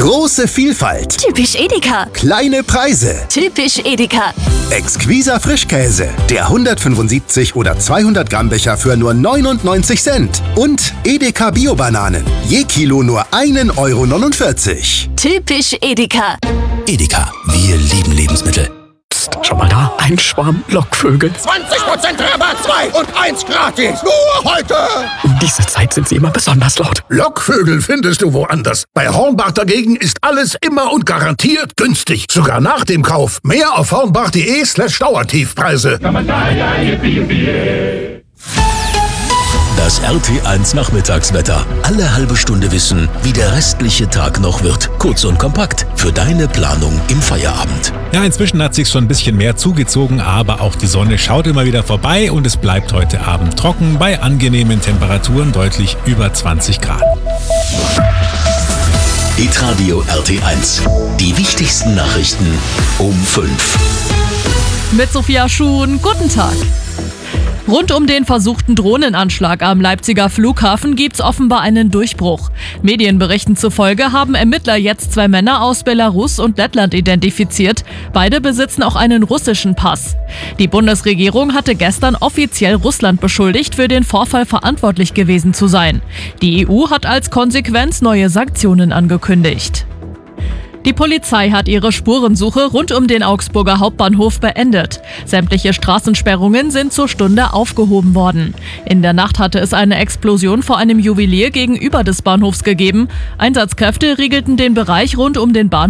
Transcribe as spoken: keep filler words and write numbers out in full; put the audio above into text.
Große Vielfalt. Typisch Edeka. Kleine Preise. Typisch Edeka. Exquiser Frischkäse. Der hundertfünfundsiebzig oder zweihundert Gramm Becher für nur neunundneunzig Cent. Und Edeka Bio-Bananen. Je Kilo nur ein Euro neunundvierzig. Typisch Edeka. Edeka, wir lieben Lebensmittel. Psst, schau mal da, ein Schwarm Lockvögel. zwanzig Prozent Rabatt, zwei und eins gratis. Nur heute. Um diese Zeit sind sie immer besonders laut. Lockvögel findest du woanders. Bei Hornbach dagegen ist alles immer und garantiert günstig. Sogar nach dem Kauf. Mehr auf hornbach.de slash Dauertiefpreise. Das R T eins Nachmittagswetter. Alle halbe Stunde wissen, wie der restliche Tag noch wird. Kurz und kompakt für deine Planung im Feierabend. Ja, inzwischen hat sich schon ein bisschen mehr zugezogen, aber auch die Sonne schaut immer wieder vorbei und es bleibt heute Abend trocken bei angenehmen Temperaturen deutlich über zwanzig Grad. Hitradio R T eins. Die wichtigsten Nachrichten um fünf. Mit Sophia Schuhn, guten Tag. Rund um den versuchten Drohnenanschlag am Leipziger Flughafen gibt's offenbar einen Durchbruch. Medienberichten zufolge haben Ermittler jetzt zwei Männer aus Belarus und Lettland identifiziert. Beide besitzen auch einen russischen Pass. Die Bundesregierung hatte gestern offiziell Russland beschuldigt, für den Vorfall verantwortlich gewesen zu sein. Die E U hat als Konsequenz neue Sanktionen angekündigt. Die Polizei hat ihre Spurensuche rund um den Augsburger Hauptbahnhof beendet. Sämtliche Straßensperrungen sind zur Stunde aufgehoben worden. In der Nacht hatte es eine Explosion vor einem Juwelier gegenüber des Bahnhofs gegeben. Einsatzkräfte riegelten den Bereich rund um den Bahnhof